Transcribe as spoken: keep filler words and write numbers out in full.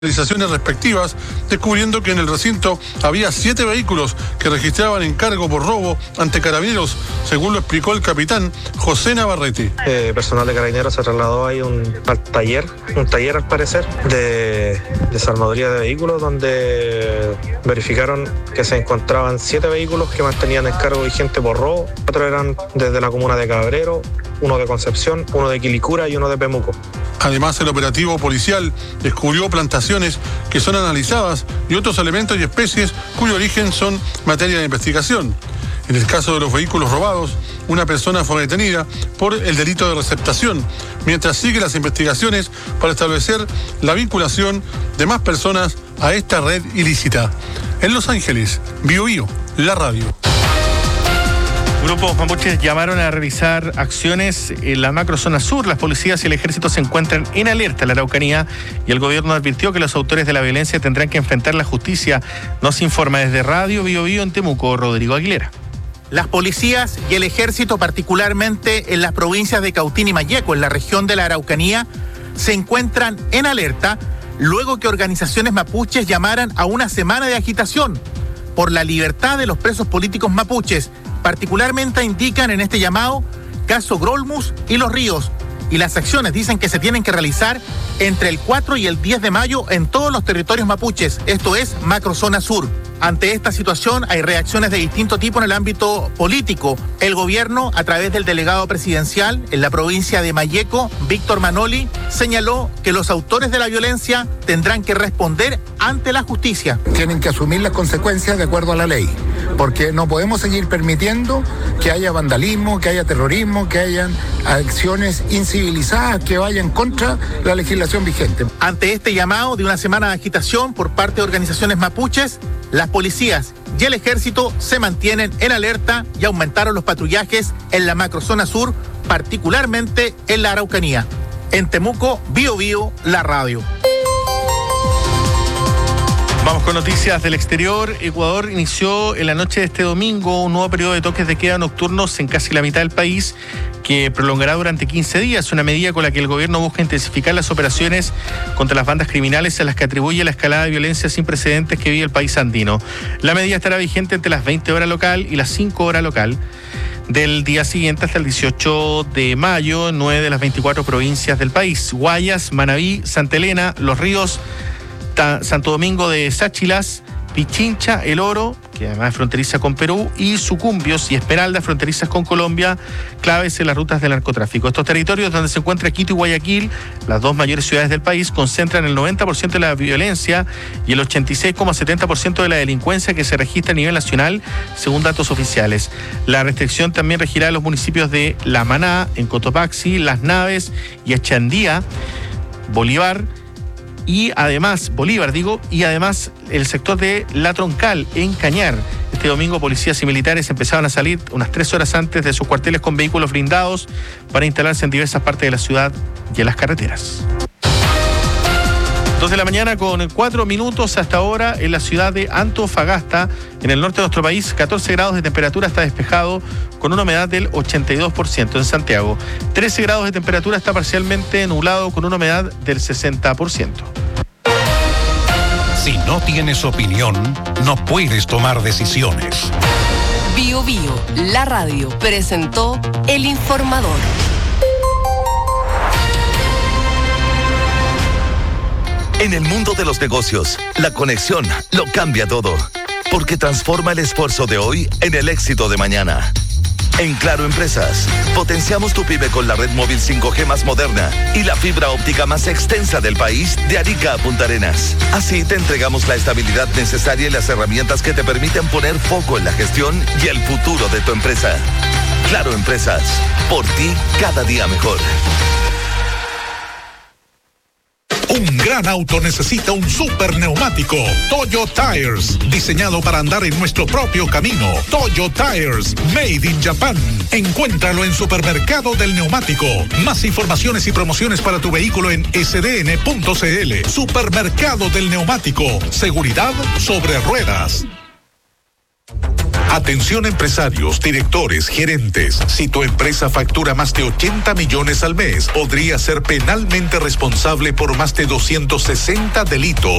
Realizaciones respectivas, descubriendo que en el recinto había siete vehículos que registraban encargo por robo ante Carabineros, según lo explicó el capitán José Navarrete. Eh, personal de Carabineros se trasladó ahí un, al taller, un taller al parecer, de desarmaduría de vehículos, donde verificaron que se encontraban siete vehículos que mantenían encargo vigente por robo. Cuatro eran desde la comuna de Cabrero, uno de Concepción, uno de Quilicura y uno de Pemuco. Además, el operativo policial descubrió plantaciones que son analizadas y otros elementos y especies cuyo origen son materia de investigación. En el caso de los vehículos robados, una persona fue detenida por el delito de receptación, mientras siguen las investigaciones para establecer la vinculación de más personas a esta red ilícita. En Los Ángeles, Bio Bio, la radio. Grupos mapuches llamaron a realizar acciones en la macrozona sur. Las policías y el ejército se encuentran en alerta en la Araucanía y el gobierno advirtió que los autores de la violencia tendrán que enfrentar la justicia. Nos informa desde Radio Bio Bio en Temuco, Rodrigo Aguilera. Las policías y el ejército, particularmente en las provincias de Cautín y Malleco, en la región de la Araucanía, se encuentran en alerta luego que organizaciones mapuches llamaran a una semana de agitación por la libertad de los presos políticos mapuches. Particularmente indican en este llamado caso Grolmus y Los Ríos, y las acciones dicen que se tienen que realizar entre el cuatro y el diez de mayo en todos los territorios mapuches, esto es macrozona sur. Ante esta situación hay reacciones de distinto tipo en el ámbito político. El gobierno, a través del delegado presidencial en la provincia de Malleco, Víctor Manoli, señaló que los autores de la violencia tendrán que responder ante la justicia. Tienen que asumir las consecuencias de acuerdo a la ley, porque no podemos seguir permitiendo que haya vandalismo, que haya terrorismo, que hayan acciones incivilizadas que vayan contra la legislación vigente. Ante este llamado de una semana de agitación por parte de organizaciones mapuches, las policías y el ejército se mantienen en alerta y aumentaron los patrullajes en la macrozona sur, particularmente en la Araucanía. En Temuco, Bio Bio, la radio. Vamos con noticias del exterior. Ecuador inició en la noche de este domingo un nuevo periodo de toques de queda nocturnos en casi la mitad del país, que prolongará durante quince días, una medida con la que el gobierno busca intensificar las operaciones contra las bandas criminales a las que atribuye la escalada de violencia sin precedentes que vive el país andino. La medida estará vigente entre las veinte horas local y las cinco horas local del día siguiente hasta el dieciocho de mayo en nueve de las veinticuatro provincias del país: Guayas, Manabí, Santa Elena, Los Ríos, Santo Domingo de Sáchilas, Pichincha, El Oro, que además es fronteriza con Perú, y Sucumbios y Esmeralda, fronterizas con Colombia, claves en las rutas del narcotráfico. Estos territorios, donde se encuentra Quito y Guayaquil, las dos mayores ciudades del país, concentran el noventa por ciento de la violencia y el ochenta y seis coma setenta por ciento de la delincuencia que se registra a nivel nacional, según datos oficiales. La restricción también regirá en los municipios de La Maná, en Cotopaxi, Las Naves y Echandía, Bolívar, y además, Bolívar digo, y además el sector de La Troncal, en Cañar. Este domingo policías y militares empezaban a salir unas tres horas antes de sus cuarteles con vehículos blindados para instalarse en diversas partes de la ciudad y en las carreteras. Dos de la mañana con cuatro minutos hasta ahora en la ciudad de Antofagasta, en el norte de nuestro país. catorce grados de temperatura, está despejado con una humedad del ochenta y dos por ciento. En Santiago, trece grados de temperatura, está parcialmente nublado con una humedad del sesenta por ciento. Si no tienes opinión, no puedes tomar decisiones. Bio Bio, la radio, presentó El Informador. En el mundo de los negocios, la conexión lo cambia todo, porque transforma el esfuerzo de hoy en el éxito de mañana. En Claro Empresas, potenciamos tu pyme con la red móvil cinco G más moderna y la fibra óptica más extensa del país, de Arica a Punta Arenas. Así te entregamos la estabilidad necesaria y las herramientas que te permiten poner foco en la gestión y el futuro de tu empresa. Claro Empresas, por ti cada día mejor. Un gran auto necesita un super neumático. Toyo Tires, diseñado para andar en nuestro propio camino. Toyo Tires, made in Japan. Encuéntralo en Supermercado del Neumático. Más informaciones y promociones para tu vehículo en ese de ene punto ce ele. Supermercado del Neumático. Seguridad sobre ruedas. Atención empresarios, directores, gerentes. Si tu empresa factura más de ochenta millones al mes, podría ser penalmente responsable por más de doscientos sesenta delitos